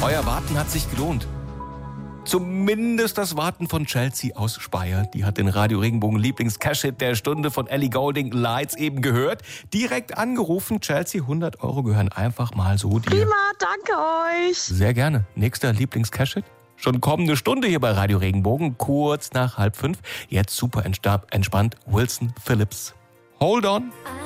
Euer Warten hat sich gelohnt. Zumindest das Warten von Chelsea aus Speyer. Die hat den Radio Regenbogen Lieblings-Cash-Hit der Stunde von Ellie Goulding, Lights, eben gehört. Direkt angerufen. Chelsea, 100 € gehören einfach mal so dir. Prima, danke euch. Sehr gerne. Nächster Lieblings-Cash-Hit? Schon kommende Stunde hier bei Radio Regenbogen, kurz nach 4:30. Jetzt super entspannt, Wilson Phillips. Hold on.